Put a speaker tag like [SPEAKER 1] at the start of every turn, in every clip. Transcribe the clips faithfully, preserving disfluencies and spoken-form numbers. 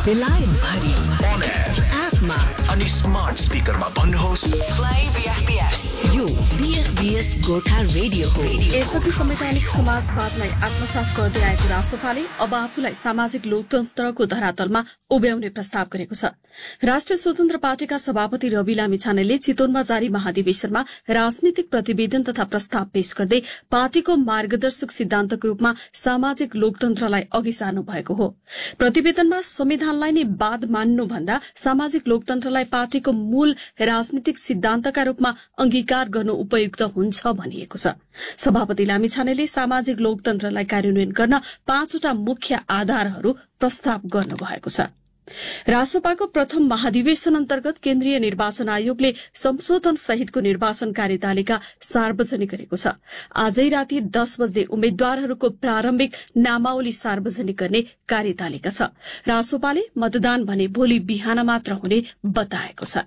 [SPEAKER 1] बेलायत भरि
[SPEAKER 2] on air
[SPEAKER 1] एपमा
[SPEAKER 2] अनि स्मार्ट स्पिकरमा भन्नुहोस्
[SPEAKER 1] प्ले बीएफपीएस। यो बीएफपीएस गोर्खा रेडियो हो।
[SPEAKER 3] यसअघि संवैधानिक समाजवादलाई आत्मसात गर्दै आएको रासोपाले अब आफूलाई सामाजिक लोकतन्त्रको धरातलमा उभ्याउने प्रस्ताव गरेको छ। राष्ट्रिय स्वतन्त्र पार्टीका सभापति रवि लामिछानेले चितवनमा जारी महाधिवेशनमा राजनीतिक प्रतिवेदन तथा प्रस्ताव पेश गर्दै पार्टीको मार्गदर्शक सिद्धान्तको रूपमा सामाजिक लोकतन्त्रलाई अघि सार्नु भएको हो। प्रतिवेदनमा संविधानलाई नै वाद मान्नु भन्दा सामाजिक लोकतन्त्रलाई पार्टीको मूल राजनीतिक सिद्धान्तका रूपमा अंगीकार गर्नु उपयुक्त हुन्छ भनिएको छ। सभापति लामिछानेले सामाजिक लोकतन्त्रलाई कार्यान्वयन गर्न पाँचवटा मुख्य आधारहरू प्रस्ताव गर्नुभएको छ। रासोपाको प्रथम महाधिवेशन अन्तर्गत केन्द्रीय निर्वाचन आयोगले संशोधन सहितको निर्वाचन कार्यतालिका सार्वजनिक गरेको छ। आजै राति दस बजे उम्मेद्वारहरूको प्रारम्भिक नामावली सार्वजनिक गर्ने कार्यतालिका छ। रासोपाले मतदान भने भोलि बिहान मात्र हुने बताएको छ।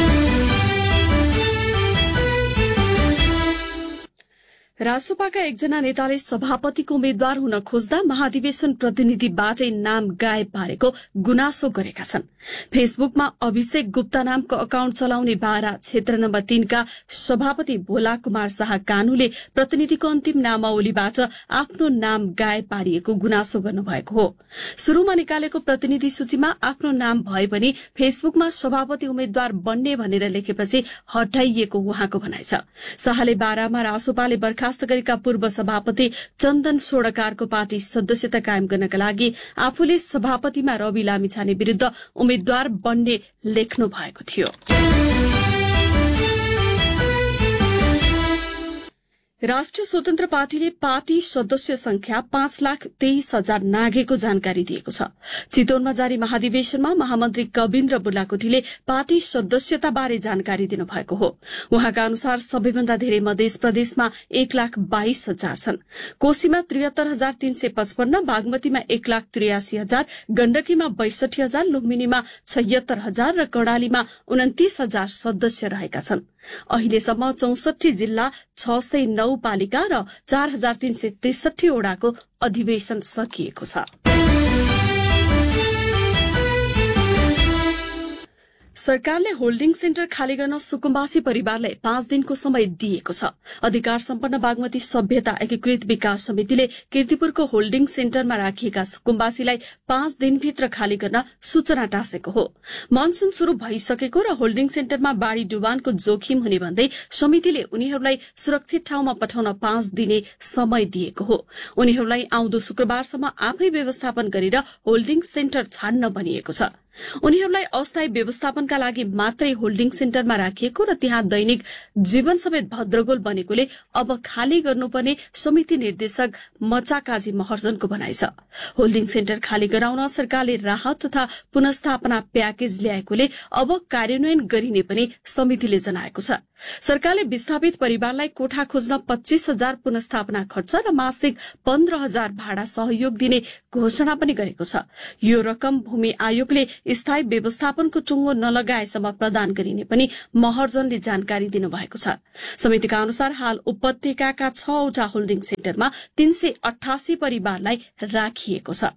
[SPEAKER 3] रासोपाका एकजना नेताले सभापतिको उम्मेद्वार हुन खोज्दा महाधिवेशन प्रतिनिधिबाटै नाम गायब पारेको गुनासो गरेका छन्। फेसबुकमा अभिषेक गुप्ता नामको अकाउन्ट चलाउने बारा क्षेत्र नम्बर तीनका सभापति भोला कुमार शाह कानुले प्रतिनिधिको अन्तिम नामावलीबाट आफ्नो नाम गायब पारिएको गुनासो गर्नुभएको हो। शुरूमा निकालेको प्रतिनिधि सूचीमा आफ्नो नाम भए पनि फेसबुकमा सभापति उम्मेद्वार बन्ने भनेर लेखेपछि हटाइएको उहाँको भनाइ छ। शाहले बारामा रासोपाले बर्खा गरेका पूर्व सभापति चन्दन सोडकारको पार्टी सदस्यता कायम गर्नका लागि आफूले सभापतिमा रवि लामिछाने विरूद्ध उम्मेद्वार बन्ने लेख्नु भएको थियो। राष्ट्रिय स्वतन्त्र पार्टीले पार्टी सदस्य संख्या पाँच लाख तेइस हजार नागेको जानकारी दिएको छ। चितवनमा जारी महाधिवेशनमा महामन्त्री कविन्द्र बुर्लाकोटीले पार्टी सदस्यता बारे जानकारी दिनुभएको हो। उहाँका अनुसार सबैभन्दा धेरै मध्य प्रदेशमा एक लाख बाइस हजार छन्, कोशीमा त्रिहत्तर हजार तीन सय पचपन्न, बागमतीमा एक लाख त्रियासी हजार, गण्डकीमा बैसठी हजार, लुम्बिनीमा छयत्तर हजार र कर्णालीमा उन्तिस हजार सदस्य रहेका छन्। अहिलेसम्म चौसठी जिल्ला, छ सय नौ पालिका र चार हजार तीन सय त्रिसठी वडाको अधिवेशन सकिएको छ। सरकारले होल्डिङ सेन्टर खाली गर्न सुकुम्बासी परिवारलाई पाँच दिनको समय दिएको छ। अधिकार सम्पन्न बागमती सभ्यता एकीकृत विकास समितिले कीर्तिपुरको होल्डिङ सेन्टरमा राखिएका सुकुम्बासीलाई पाँच दिनभित्र खाली गर्न सूचना टाँसेको हो। मनसून शुरू भइसकेको र होल्डिङ सेन्टरमा बाढ़ी डुबानको जोखिम हुने भन्दै समितिले उनीहरूलाई सुरक्षित ठाउँमा पठाउन पाँच दिने समय दिएको हो। उनीहरूलाई आउँदो शुक्रबारसम्म आफै व्यवस्थापन गरेर होल्डिङ सेन्टर छाड्न भनिएको छ। उनीहरूलाई अस्थायी व्यवस्थापनका लागि मात्रै होल्डिङ सेन्टरमा राखिएको र त्यहाँ दैनिक जीवन समेत भद्रगोल बनेकोले अब खाली गर्नुपर्ने समिति निर्देशक मचा काजी महर्जनको भनाइ छ। होल्डिङ सेन्टर खाली गराउन सरकारले राहत तथा पुनर्स्थापना प्याकेज ल्याएकोले अब कार्यान्वयन गरिने पनि समितिले जनाएको छ। सरकारले विस्थापित परिवारलाई कोठा खोज्न पच्चीस हजार पुनर्स्थापना खर्च र मासिक पन्ध्र हजार भाडा सहयोग दिने घोषणा पनि गरेको छ। यो रकम भूमि आयोगले स्थायी व्यवस्थापनको टुङ्गो नलगाएसम्म प्रदान गरिने पनि महर्जनले जानकारी दिनुभएको छ। समितिका अनुसार हाल उपत्यकाका छवटा होल्डिङ सेन्टरमा तीन सय अठासी परिवारलाई राखिएको छ।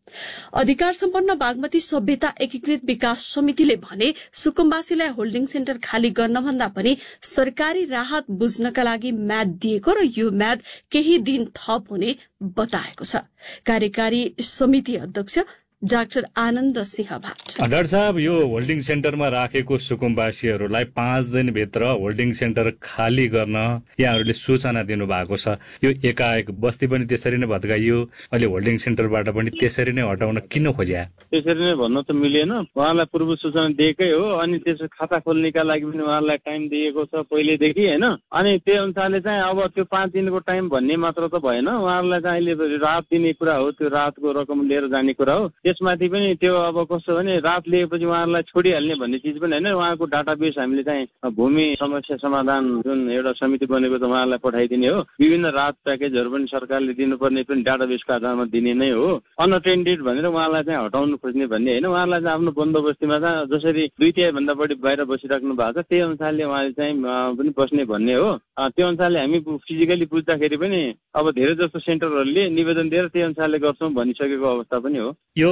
[SPEAKER 3] अधिकार सम्पन्न बागमती सभ्यता एकीकृत विकास समितिले भने सुकुम्बासीलाई होल्डिङ सेन्टर खाली गर्नभन्दा पनि सरकारी राहत बुझ्नका लागि म्याद दिएको र यो म्याद केही दिन थप हुने बताएको छ। कार्यकारी समिति अध्यक्ष डाक्टर आनन्द सिंह भाट।
[SPEAKER 4] डाक्टर साहब, यो होल्डिङ सेन्टरमा राखेको सुकुम्बासीहरूलाई पाँच दिनभित्र होल्डिङ सेन्टर खाली गर्न यहाँहरूले सूचना दिनुभएको छ। यो एकाएक बस्ती पनि त्यसरी नै भत्काइयो, अहिले होल्डिङ सेन्टरबाट पनि त्यसरी नै हटाउन किन खोज्या?
[SPEAKER 5] त्यसरी नै भन्न त मिलेन। उहाँलाई पूर्व सूचना दिएकै हो, अनि त्यसो खाता खोल्नेका लागि पनि उहाँलाई टाइम दिएको छ पहिलेदेखि, होइन? अनि त्यही अनुसारले चाहिँ अब त्यो पाँच दिनको टाइम भन्ने मात्र त भएन, उहाँहरूलाई चाहिँ अहिले राहत दिने कुरा हो, त्यो राहतको रकम लिएर जाने कुरा हो। त्यसमाथि पनि त्यो अब कस्तो भने राहत लिएपछि उहाँहरूलाई छोडिहाल्ने भन्ने चिज पनि होइन। उहाँको डाटाबेस हामीले चाहिँ भूमि समस्या समाधान जुन एउटा समिति बनेको छ उहाँहरूलाई पठाइदिने हो। विभिन्न राहत प्याकेजहरू पनि सरकारले दिनुपर्ने पनि डाटाबेसको आधारमा दिने नै हो। अनअटेन्डेड भनेर उहाँलाई चाहिँ हटाउनु खोज्ने भन्ने होइन। उहाँलाई चाहिँ आफ्नो बन्दोबस्तीमा चाहिँ जसरी दुई तिहाई भन्दा बढी बाहिर बसिराख्नु भएको छ त्यही अनुसारले उहाँले चाहिँ पनि बस्ने भन्ने हो। त्यो अनुसारले हामी फिजिकली बुझ्दाखेरि पनि अब धेरै जस्तो सेन्टरहरूले निवेदन दिएर त्यही अनुसारले गर्छौँ भनिसकेको अवस्था पनि हो।
[SPEAKER 4] यो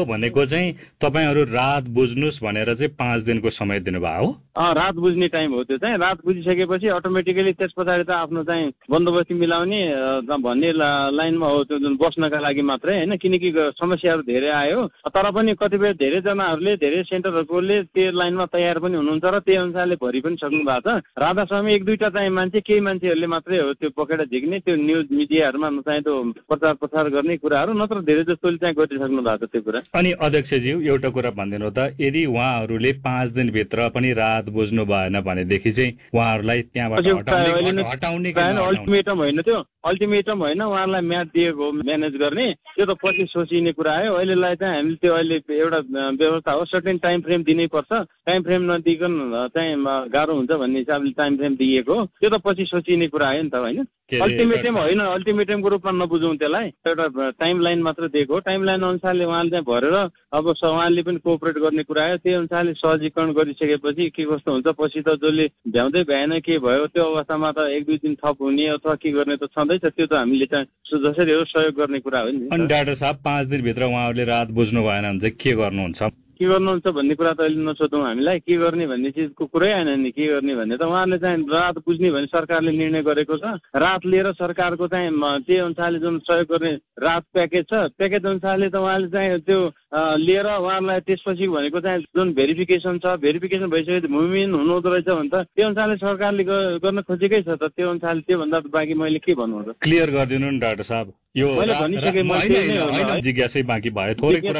[SPEAKER 4] भनेको चाहिँ तपाईँहरू रात बुझ्नुहोस् भनेर चाहिँ पाँच दिनको समय दिनुभयो हो?
[SPEAKER 5] रात बुझ्ने टाइम हो त्यो चाहिँ। रात बुझिसकेपछि अटोमेटिकली त्यस पछाडि त आफ्नो चाहिँ बन्दोबस्ती मिलाउने भन्ने लाइनमा हो त्यो जुन बस्नका लागि मात्रै होइन, किनकि समस्याहरू धेरै आयो। तर पनि कतिपय धेरैजनाहरूले धेरै सेन्टरहरूकोले त्यो लाइनमा तयार पनि हुनुहुन्छ र त्यही अनुसारले भरि पनि सक्नु भएको छ। राधास्वामी एक दुईटा चाहिँ मान्छे केही मान्छेहरूले मात्रै हो त्यो पकेडा झिक्ने, त्यो न्युज मिडियाहरूमा चाहिँ त्यो प्रचार प्रसार गर्ने कुराहरू, नत्र धेरै जस्तोले चाहिँ गरिसक्नु भएको छ त्यो कुरा।
[SPEAKER 4] अनि अध्यक्षज्यू एउटा कुरा भनिदिनु त, यदि उहाँहरूले पाँच दिनभित्र पनि रात बुझ्नु भएन भनेदेखि चाहिँ उहाँहरूलाई त्यहाँबाट हटाउने
[SPEAKER 5] अल्टिमेटम होइन, त्यो अल्टिमेटम होइन, उहाँहरूलाई म्याद दिएको म्यानेज गर्ने, त्यो त पछि सोचिने कुरा आयो। अहिलेलाई चाहिँ हामीले त्यो अहिले एउटा व्यवस्था हो, सर्टेन टाइम फ्रेम दिनै पर्छ, टाइम फ्रेम नदिकन चाहिँ गाह्रो हुन्छ भन्ने हिसाबले टाइम फ्रेम दिएको, त्यो त पछि सोचिने कुरा आयो नि त होइन। अल्टिमेटम होइन, अल्टिमेटमको रूपमा नबुझौँ त्यसलाई, एउटा टाइम लाइन मात्र दिएको, टाइम लाइन अनुसारले उहाँले चाहिँ भरेर अब उहाँले पनि कोअपरेट गर्ने कुरा आयो। त्यही अनुसारले सहजीकरण गरिसकेपछि के कस्तो हुन्छ, पछि त जसले भ्याउँदै भएन के भयो त्यो अवस्थामा त एक दुई दिन थप हुने अथवा के गर्ने त छँदैछ, त्यो त हामीले चाहिँ जसरी हो सहयोग गर्ने कुरा हो नि।
[SPEAKER 4] अनि डाक्टर साहब पाँच दिनभित्र उहाँहरूले रात बुझ्नु भएन भने चाहिँ के गर्नुहुन्छ?
[SPEAKER 5] के गर्नुहुन्छ भन्ने कुरा त अहिले नसोधौँ हामीलाई, के गर्ने भन्ने चिजको कुरै आएन नि। के गर्ने भन्ने त उहाँहरूले चाहिँ रात बुझ्ने भने सरकारले निर्णय गरेको छ, रात लिएर सरकारको चाहिँ त्यही अनुसारले जुन सहयोग गर्ने रात प्याकेज छ, प्याकेज अनुसारले त उहाँले चाहिँ त्यो लिएर उहाँहरूलाई त्यसपछि भनेको चाहिँ जुन भेरिफिकेसन छ, भेरिफिकेसन भइसकेपछि भूमिहीन हुनुहुँदो रहेछ भने त त्यो अनुसारले सरकारले गर्न खोजेकै छ त, त्यो अनुसारले त्योभन्दा बाँकी मैले के भन्नु त?
[SPEAKER 4] क्लियर गरिदिनु नि डाक्टर साहब, यो जिज्ञासै बाँकी भयो, थोरै कुरा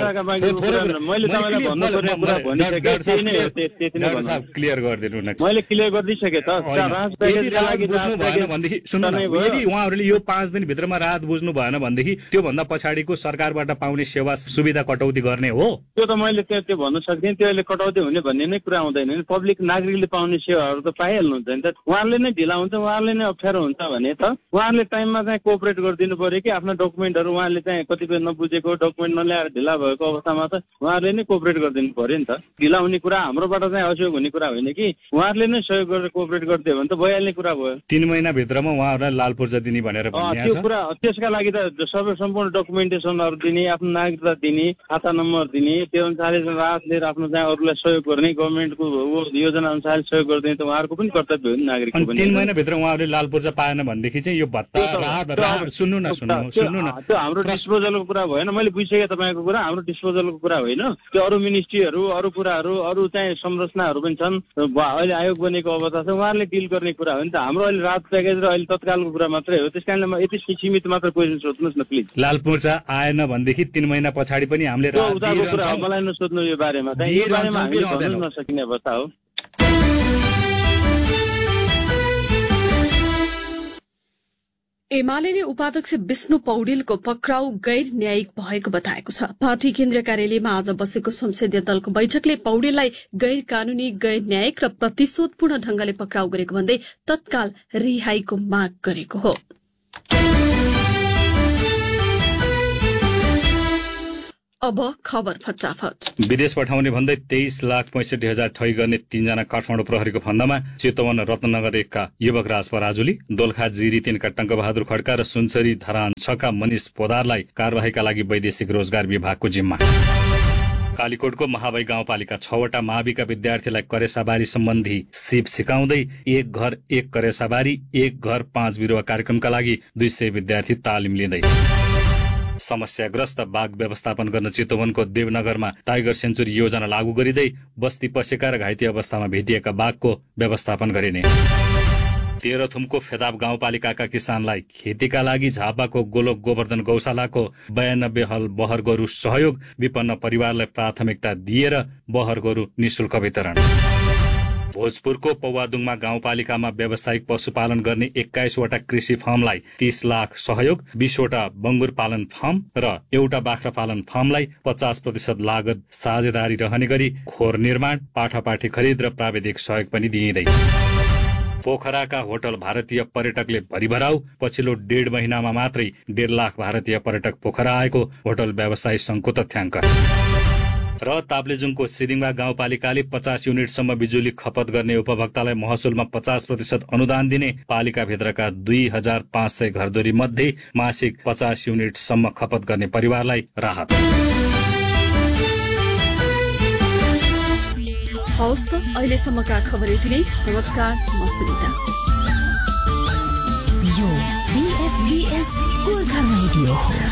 [SPEAKER 4] क्लियर गरिदिनु न।
[SPEAKER 5] मैले क्लियर गरिदिइसकेँ त।
[SPEAKER 4] भनेदेखि सुन्नु न, यदि उहाँहरूले यो पाँच दिनभित्रमा रात बुझ्नु भएन भनेदेखि त्योभन्दा पछाडिको सरकारबाट पाउने सेवा सुविधा कटौती गर्ने हो?
[SPEAKER 5] त्यो त मैले त्यो त्यो भन्न सक्दिनँ, त्यो अहिले कटौती हुने भन्ने नै कुरा हुँदैन नि। पब्लिक नागरिकले पाउने सेवाहरू त पाइहाल्नुहुन्छ नि त। उहाँहरूले नै ढिला हुन्छ, उहाँहरूले नै अप्ठ्यारो हुन्छ भने त उहाँहरूले टाइममा चाहिँ कोअपरेट गरिदिनु पर्यो कि आफ्नो डकुमेन्टहरू उहाँले चाहिँ कतिपय नबुझेको डकुमेन्ट नल्याएर ढिला भएको अवस्थामा त उहाँहरूले नै कोअपरेट गरिदिनु पर्यो नि त। ढिला हुने कुरा हाम्रोबाट चाहिँ असहयोग हुने कुरा होइन कि, उहाँहरूले नै सहयोग गरेर कोअपरेट गरिदियो भने त भइहाल्ने कुरा भयो।
[SPEAKER 4] तीन महिनाभित्रमा उहाँहरूलाई लाल पूर्जा दिने भनेर
[SPEAKER 5] त्यो कुरा, त्यसका लागि त सबै सम्पूर्ण डकुमेन्टेसनहरू दिने, आफ्नो नागरिकता दिने, खाता नम्बर दिने, त्यो अनुसारले रात लिएर आफ्नो चाहिँ अरूलाई सहयोग गर्ने, गभर्मेन्टको योजना अनुसार सहयोग गरिदिने त उहाँहरूको पनि कर्तव्य हो नि नागरिकको पनि।
[SPEAKER 4] तीन महिनाभित्र उहाँहरूले लाल पूर्जा पाएन भनेदेखि चाहिँ यो भत्ता सुन्नु न सुन्नु सुन्नु न,
[SPEAKER 5] त्यो हाम्रो डिस्पोजलको कुरा भएन। मैले बुझिसकेँ तपाईँको कुरा, हाम्रो डिस्पोजलको कुरा होइन त्यो। अरू मिनिस्ट्रीहरू, अरू कुराहरू, अरू चाहिँ संरचनाहरू पनि छन्, अहिले आयोग बनेको अवस्था छ, उहाँहरूले डिल गर्ने कुरा हो नि त। हाम्रो अहिले रात प्याकेज र अहिले तत्कालको कुरा मात्रै हो, त्यस कारणले यति सीमित मात्र क्वेसन सोध्नुहोस् न प्लिज।
[SPEAKER 4] लाल पूर्जा आएन भनेदेखि तीन महिना पछाडि पनि हामीले
[SPEAKER 5] मलाई नसोध्नु यो बारेमा, यो बारेमा हामीले भन्नु नसकिने अवस्था हो।
[SPEAKER 3] एमाले उपाध्यक्ष विष्णु पौडेलको पक्राउ गैर न्यायिक भएको बताएको छ। पार्टी केन्द्रीय कार्यालयमा आज बसेको संसदीय दलको बैठकले पौडेललाई गैर कानूनी, गैर न्यायिक र प्रतिशोधपूर्ण ढंगले पक्राउ गरेको भन्दै तत्काल रिहाईको माग गरेको हो। अब खबर फटाफट।
[SPEAKER 4] विदेश पठाउने भन्दै तेइस लाख पैंसठी हजार ठगी गर्ने तीनजना काठमाडौँ प्रहरीको फन्दामा चितवन रत्नगर एकका युवक राज पराजुली, दोलखा जिरी तीनका टंक बहादुर खड्का र सुनसरी धरान छका मनिष पोदारलाई कार्यवाहीका लागि वैदेशिक रोजगार विभागको जिम्मा। कालीकोटको महाबाई गाउँपालिका छवटा माविका विद्यार्थीलाई करेसाबारी सम्बन्धी सिप सिकाउँदै एक घर एक करेसाबारी एक घर पाँच बिरुवा कार्यक्रमका लागि दुई सय विद्यार्थी तालिम लिँदै। समस्याग्रस्त बाघ व्यवस्थापन गर्न चितवनको देवनगरमा टाइगर सेन्चुरी योजना लागू गरिँदै बस्ती पसेका र घाइते अवस्थामा भेटिएका बाघको व्यवस्थापन गरिने। तेह्रथुमको फेदाब गाउँपालिकाका किसानलाई खेतीका लागि झापाको गोलोक गोवर्धन गौशालाको बयानब्बे हल बहर गोरु सहयोग, विपन्न परिवारलाई प्राथमिकता दिएर बहर गोरु निशुल्क वितरण। भोजपुरको पौवादुङमा गाउँपालिकामा व्यावसायिक पशुपालन गर्ने एक्काइसवटा कृषि फार्मलाई तीस लाख सहयोग, बीसवटा बंगुर पालन फार्म र एउटा बाख्रा पालन फार्मलाई पचास प्रतिशत लागत साझेदारी रहने गरी खोर निर्माण, पाठापाठी खरिद र प्राविधिक सहयोग पनि दिइँदै। पोखराका होटल भारतीय पर्यटकले भरिभराउ, पछिल्लो डेढ महिनामा मात्रै डेढ लाख भारतीय पर्यटक पोखरा आएको होटल व्यवसायी संघको तथ्याङ्क। र ताप्लेजुङको सिदिङवा गाउँपालिकाले पचास युनिटसम्म बिजुली खपत गर्ने उपभोक्तालाई महसुलमा पचास प्रतिशत अनुदान दिने, पालिकाभित्रका दुई हजार पाँच सय घरधुरी मध्ये मासिक पचास युनिटसम्म खपत गर्ने परिवारलाई राहत।
[SPEAKER 3] हवस् त अहिलेसम्मका खबर यति नै। नमस्कार, म सुनिता।
[SPEAKER 1] यो बीएफबीएस गोर्खा रेडियो हो।